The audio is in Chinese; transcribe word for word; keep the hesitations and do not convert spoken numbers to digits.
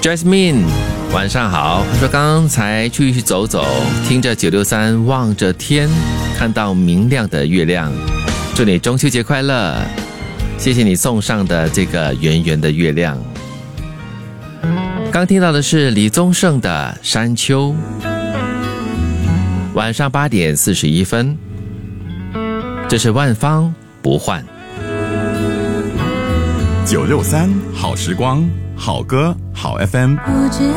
Jasmine， 晚上好。他说刚才出去走走，听着九六三，望着天，看到明亮的月亮。祝你中秋节快乐！谢谢你送上的这个圆圆的月亮。刚听到的是李宗盛的《山丘》。晚上八点四十一分，这是万芳不换。 九六三好时光，好歌好 F M。